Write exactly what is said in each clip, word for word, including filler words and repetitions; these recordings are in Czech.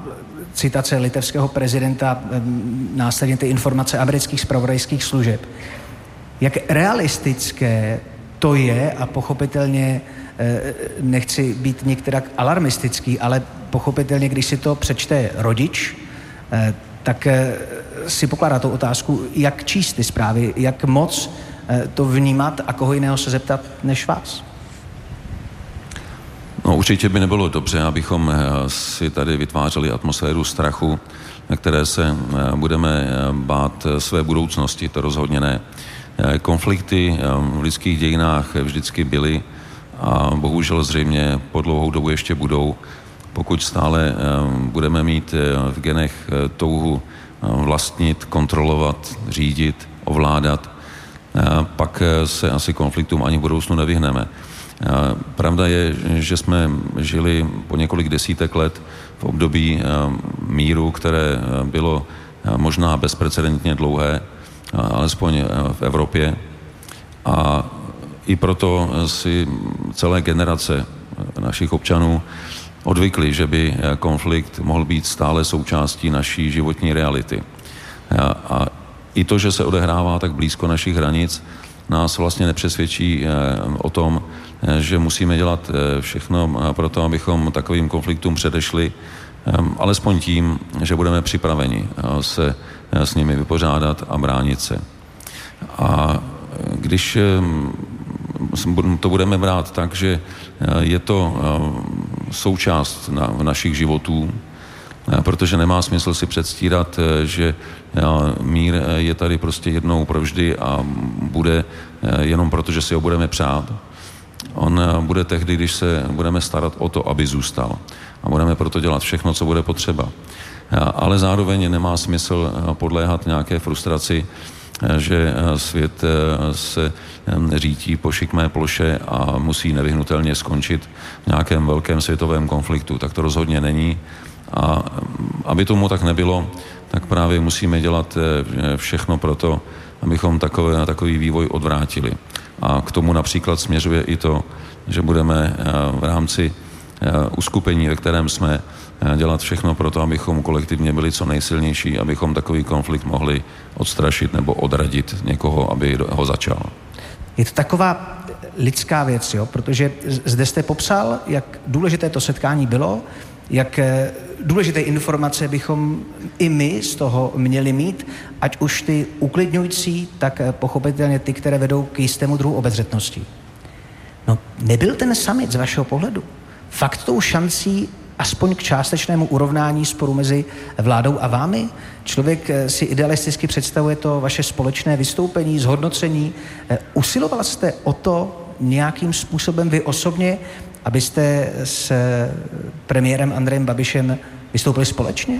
citace litevského prezidenta, následně ty informace amerických zpravodajských služeb. Jak realistické to je, a pochopitelně nechci být některak alarmistický, ale pochopitelně, když si to přečte rodič, tak si pokládá tu otázku, jak číst ty zprávy, jak moc to vnímat a koho jiného se zeptat než vás. No, určitě by nebylo dobře, abychom si tady vytvářeli atmosféru strachu, na které se budeme bát své budoucnosti, to rozhodně ne. Konflikty v lidských dějinách vždycky byly a bohužel zřejmě po dlouhou dobu ještě budou. Pokud stále budeme mít v genech touhu vlastnit, kontrolovat, řídit, ovládat, pak se asi konfliktům ani v budoucnu nevyhneme. Pravda je, že jsme žili po několik desítek let v období míru, které bylo možná bezprecedentně dlouhé, alespoň v Evropě. A i proto si celé generace našich občanů odvykli, že by konflikt mohl být stále součástí naší životní reality. A i to, že se odehrává tak blízko našich hranic, nás vlastně nepřesvědčí o tom, že musíme dělat všechno pro to, abychom takovým konfliktům předešli, alespoň tím, že budeme připraveni se s nimi vypořádat a bránit se. A když to budeme brát tak, že je to součást na, v našich životů, protože nemá smysl si předstírat, že mír je tady prostě jednou provždy a bude jenom proto, že si ho budeme přát. On bude tehdy, když se budeme starat o to, aby zůstal. A budeme proto dělat všechno, co bude potřeba. Ale zároveň nemá smysl podléhat nějaké frustraci, že svět se řítí po šikmé ploše a musí nevyhnutelně skončit v nějakém velkém světovém konfliktu. Tak to rozhodně není. A aby tomu tak nebylo, tak právě musíme dělat všechno pro to, abychom takové, takový vývoj odvrátili. A k tomu například směřuje i to, že budeme v rámci uskupení, ve kterém jsme, dělat všechno pro to, abychom kolektivně byli co nejsilnější, abychom takový konflikt mohli odstrašit nebo odradit někoho, aby ho začal. Je to taková lidská věc, jo? Protože zde jste popsal, jak důležité to setkání bylo, jak důležité informace bychom i my z toho měli mít, ať už ty uklidňující, tak pochopitelně ty, které vedou k jistému druhu obezřetnosti. No, nebyl ten summit z vašeho pohledu fakt tou šancí aspoň k částečnému urovnání sporu mezi vládou a vámi? Člověk si idealisticky představuje to vaše společné vystoupení, zhodnocení. Usiloval jste o to nějakým způsobem vy osobně, abyste s premiérem Andrejem Babišem vystoupili společně?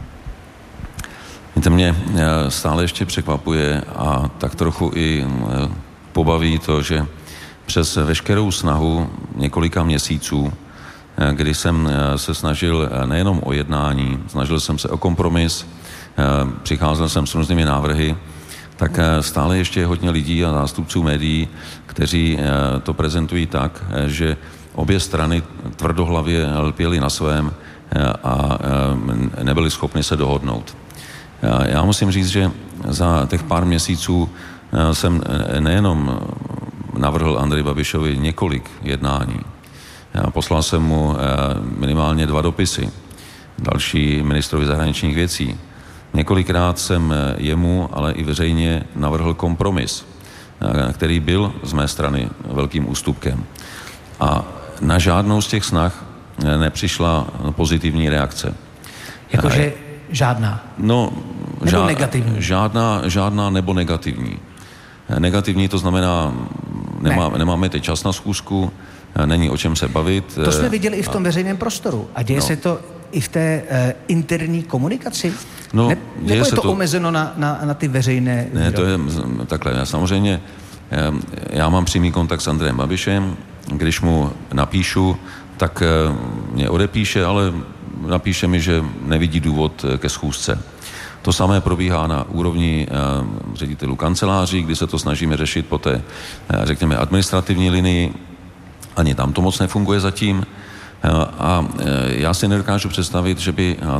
Víte, mě stále ještě překvapuje a tak trochu i pobaví to, že přes veškerou snahu několika měsíců, kdy jsem se snažil nejenom o jednání, snažil jsem se o kompromis, přicházel jsem s různými návrhy, tak stále ještě je hodně lidí a zástupců médií, kteří to prezentují tak, že obě strany tvrdohlavě lpěly na svém a nebyli schopni se dohodnout. Já musím říct, že za těch pár měsíců jsem nejenom navrhl Andreji Babišovi několik jednání. Poslal jsem mu minimálně dva dopisy, další ministrovi zahraničních věcí. Několikrát jsem jemu, ale i veřejně navrhl kompromis, který byl z mé strany velkým ústupkem. A na žádnou z těch snah nepřišla pozitivní reakce. Jakože žádná? No, nebo žád, negativní? Žádná, žádná nebo negativní. Negativní to znamená, nemá, ne. nemáme teď čas na schůzku, není o čem se bavit. To jsme viděli i v tom veřejném prostoru. A děje no. se to i v té uh, interní komunikaci? No, ne, nebo je to, to omezeno na, na, na ty veřejné... Ne, to je takhle. Já samozřejmě, já mám přímý kontakt s Andrejem Babišem. Když mu napíšu, tak mě odepíše, ale napíše mi, že nevidí důvod ke schůzce. To samé probíhá na úrovni ředitelů kanceláří, kdy se to snažíme řešit po té, řekněme, administrativní linii. Ani tam to moc nefunguje zatím. A já si nedokážu představit, že by